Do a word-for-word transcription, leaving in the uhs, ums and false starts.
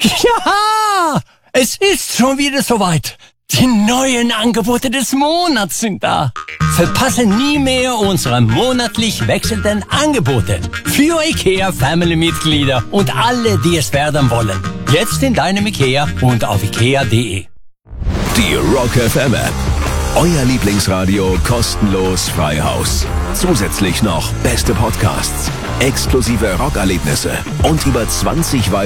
Ja, es ist schon wieder soweit. Die neuen Angebote des Monats sind da. Verpasse nie mehr unsere monatlich wechselnden Angebote. Für IKEA Family-Mitglieder und alle, die es werden wollen. Jetzt in deinem IKEA und auf ikea punkt de. Die Rock F M App. Euer Lieblingsradio kostenlos frei Haus. Zusätzlich noch beste Podcasts, exklusive Rockerlebnisse und über zwanzig weitere